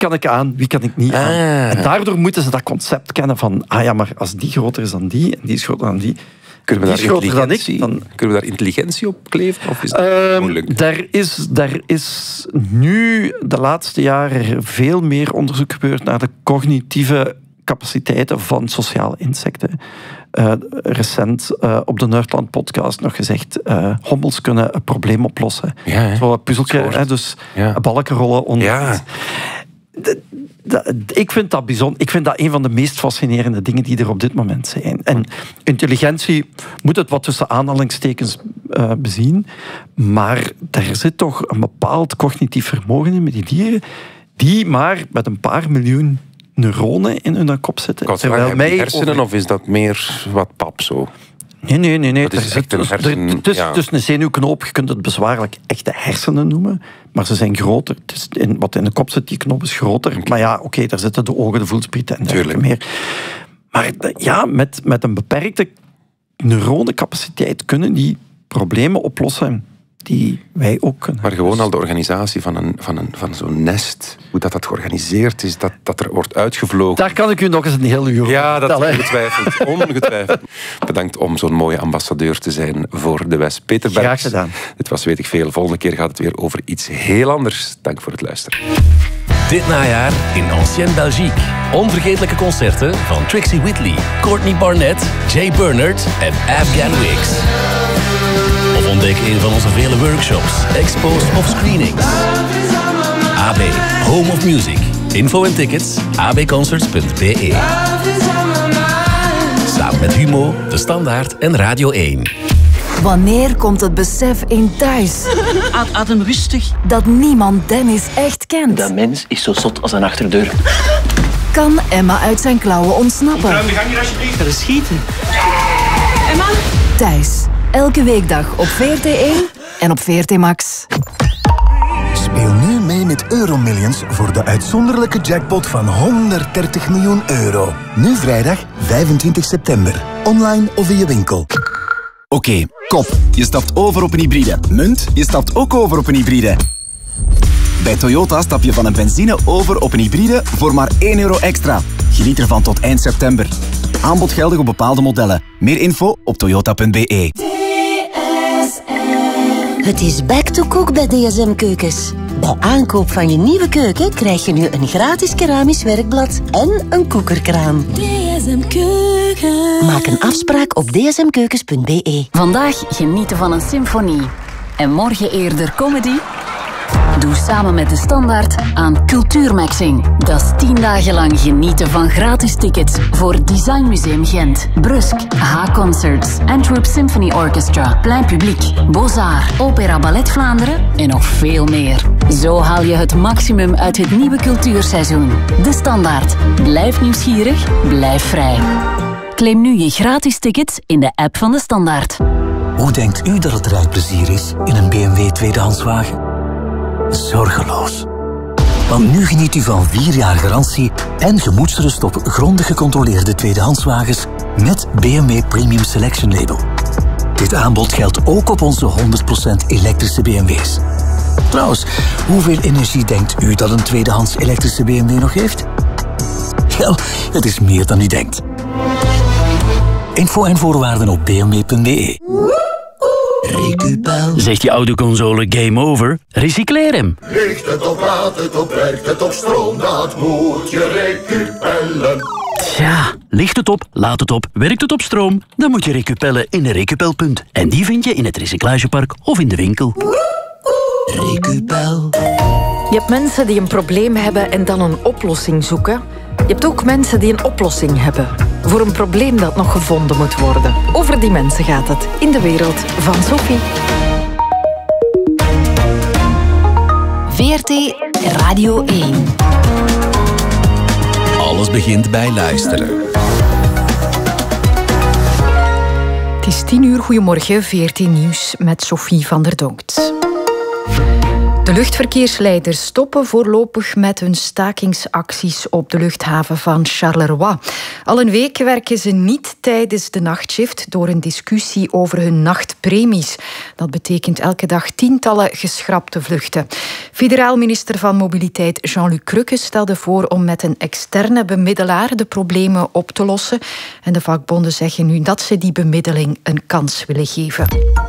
kan ik aan, wie kan ik niet aan. En daardoor moeten ze dat concept kennen van, maar als die groter is dan die, en die is groter dan die... Kunnen we daar intelligentie op kleven? Of is dat moeilijk? Daar is nu de laatste jaren veel meer onderzoek gebeurd naar de cognitieve capaciteiten van sociale insecten. Recent op de Nerdland podcast nog gezegd, hommels kunnen een probleem oplossen. Ja, zo'n puzzeltje, dus balken rollen onder. Ja. Ik vind dat bijzonder. Ik vind dat een van de meest fascinerende dingen die er op dit moment zijn. En intelligentie moet het wat tussen aanhalingstekens bezien, maar er zit toch een bepaald cognitief vermogen in met die dieren, die maar met een paar miljoen neuronen in hun kop zitten. Terwijl mij hersenen, of is dat meer wat pap zo? Nee. Het is een zenuwknoop. Je kunt het bezwaarlijk echte hersenen noemen, maar ze zijn groter. Wat in de kop zit, die knop is groter. Maar daar zitten de ogen, de voelsprieten en dergelijke meer. Maar met een beperkte neuronencapaciteit kunnen die problemen oplossen die wij ook kunnen. Maar gewoon al de organisatie van zo'n nest, hoe dat georganiseerd is, dat er wordt uitgevlogen. Daar kan ik u nog eens een heel uur over vertellen. Ongetwijfeld. Bedankt om zo'n mooie ambassadeur te zijn voor de West. Peter Berks. Graag gedaan. Dit was Weet ik Veel. Volgende keer gaat het weer over iets heel anders. Dank voor het luisteren. Dit najaar in Ancienne Belgique. Onvergetelijke concerten van Trixie Whitley, Courtney Barnett, Jay Bernard en Afghan Wigs. Of ontdek een van onze vele workshops, expos of screenings. AB, Home of Music. Info en tickets, abconcerts.be. Samen met Humo, De Standaard en Radio 1. Wanneer komt het besef in thuis? Adem rustig. Dat niemand Dennis echt kent. Dat mens is zo zot als een achterdeur. Kan Emma uit zijn klauwen ontsnappen? Ruim de gang hier alsjeblieft. Dat is schieten. Emma? Thuis. Elke weekdag op VRT1 en op VRT Max. Speel nu mee met Euromillions voor de uitzonderlijke jackpot van 130 miljoen euro. Nu vrijdag 25 september. Online of in je winkel. Oké, kop. Je stapt over op een hybride. Munt, je stapt ook over op een hybride. Bij Toyota stap je van een benzine over op een hybride voor maar €1 extra. Geniet ervan tot eind september. Aanbod geldig op bepaalde modellen. Meer info op toyota.be. Het is back to cook bij DSM Keukens. Bij aankoop van je nieuwe keuken krijg je nu een gratis keramisch werkblad en een koekerkraan. DSM Keuken. Maak een afspraak op dsmkeukens.be. Vandaag genieten van een symfonie. En morgen eerder comedy? Doe samen met De Standaard aan Cultuurmaxing. Dat is 10 dagen lang genieten van gratis tickets voor Design Museum Gent, Brusk, H-Concerts, Antwerp Symphony Orchestra, Plein Publiek, Beaux-Arts, Opera Ballet Vlaanderen en nog veel meer. Zo haal je het maximum uit het nieuwe cultuurseizoen. De Standaard. Blijf nieuwsgierig, blijf vrij. Claim nu je gratis tickets in de app van De Standaard. Hoe denkt u dat het rijplezier is in een BMW tweedehandswagen? Zorgeloos. Want nu geniet u van 4 jaar garantie en gemoedsrust op grondig gecontroleerde tweedehandswagens met BMW Premium Selection Label. Dit aanbod geldt ook op onze 100% elektrische BMW's. Trouwens, hoeveel energie denkt u dat een tweedehands elektrische BMW nog heeft? Wel, het is meer dan u denkt. Info en voorwaarden op bmw.be. Recupel. Zegt je autoconsole game over? Recycleer hem. Ligt het op, laat het op, werkt het op stroom, dat moet je recupellen. Tja, ligt het op, laat het op, werkt het op stroom? Dan moet je recupellen in een recupelpunt. En die vind je in het recyclagepark of in de winkel. Recupel. Je hebt mensen die een probleem hebben en dan een oplossing zoeken. Je hebt ook mensen die een oplossing hebben voor een probleem dat nog gevonden moet worden. Over die mensen gaat het in de wereld van Sophie. VRT Radio 1. Alles begint bij luisteren. Het is 10 uur. Goedemorgen, VRT Nieuws met Sophie van der Donkt. De luchtverkeersleiders stoppen voorlopig met hun stakingsacties op de luchthaven van Charleroi. Al een week werken ze niet tijdens de nachtshift door een discussie over hun nachtpremies. Dat betekent elke dag tientallen geschrapte vluchten. Federaal minister van Mobiliteit Jean-Luc Crukke stelde voor om met een externe bemiddelaar de problemen op te lossen. En de vakbonden zeggen nu dat ze die bemiddeling een kans willen geven.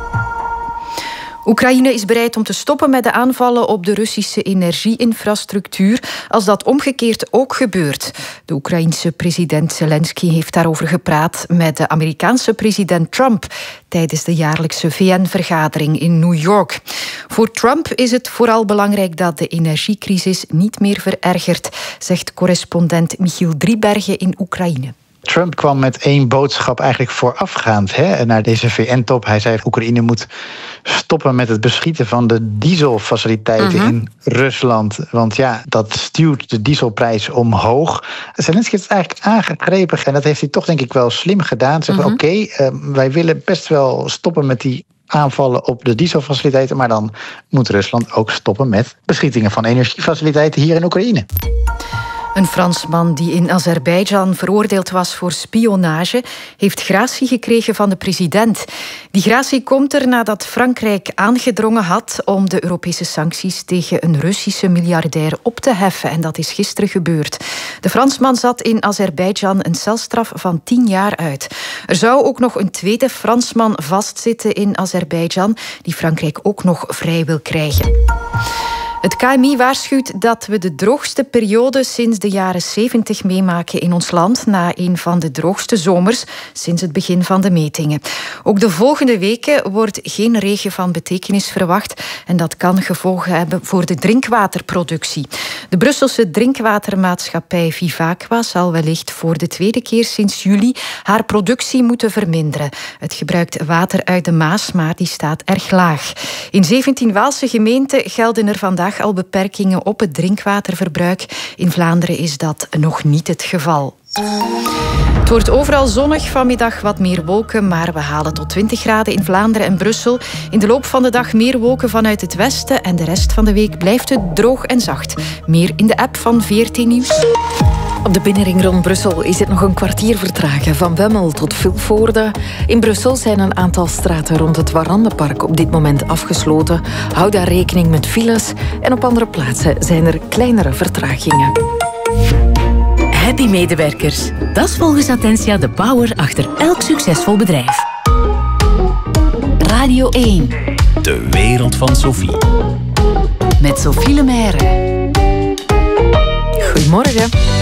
Oekraïne is bereid om te stoppen met de aanvallen op de Russische energieinfrastructuur als dat omgekeerd ook gebeurt. De Oekraïense president Zelensky heeft daarover gepraat met de Amerikaanse president Trump tijdens de jaarlijkse VN-vergadering in New York. Voor Trump is het vooral belangrijk dat de energiecrisis niet meer verergert, zegt correspondent Michiel Driebergen in Oekraïne. Trump kwam met één boodschap eigenlijk voorafgaand naar deze VN-top. Hij zei Oekraïne moet stoppen met het beschieten van de dieselfaciliteiten in Rusland. Want ja, dat stuurt de dieselprijs omhoog. Zelensky heeft het eigenlijk aangegrepen en dat heeft hij toch denk ik wel slim gedaan. Zeggen oké, wij willen best wel stoppen met die aanvallen op de dieselfaciliteiten, maar dan moet Rusland ook stoppen met beschietingen van energiefaciliteiten hier in Oekraïne. Een Fransman die in Azerbeidzjan veroordeeld was voor spionage heeft gratie gekregen van de president. Die gratie komt er nadat Frankrijk aangedrongen had om de Europese sancties tegen een Russische miljardair op te heffen. En dat is gisteren gebeurd. De Fransman zat in Azerbeidzjan een celstraf van 10 jaar uit. Er zou ook nog een tweede Fransman vastzitten in Azerbeidzjan, die Frankrijk ook nog vrij wil krijgen. Het KMI waarschuwt dat we de droogste periode sinds de jaren 70 meemaken in ons land, na een van de droogste zomers sinds het begin van de metingen. Ook de volgende weken wordt geen regen van betekenis verwacht en dat kan gevolgen hebben voor de drinkwaterproductie. De Brusselse drinkwatermaatschappij Vivaqua zal wellicht voor de tweede keer sinds juli haar productie moeten verminderen. Het gebruikt water uit de Maas, maar die staat erg laag. In 17 Waalse gemeenten gelden er vandaag al beperkingen op het drinkwaterverbruik. In Vlaanderen is dat nog niet het geval. Het wordt overal zonnig, vanmiddag wat meer wolken, maar we halen tot 20 graden in Vlaanderen en Brussel. In de loop van de dag meer wolken vanuit het westen en de rest van de week blijft het droog en zacht. Meer in de app van VRT Nieuws. Op de binnenring rond Brussel is het nog een kwartier vertragen, van Wemmel tot Vilvoorde. In Brussel zijn een aantal straten rond het Warandenpark op dit moment afgesloten. Hou daar rekening met files en op andere plaatsen zijn er kleinere vertragingen. Happy medewerkers. Dat is volgens Attentia de power achter elk succesvol bedrijf. Radio 1. De wereld van Sophie. Met Sophie Lemaire. Goedemorgen.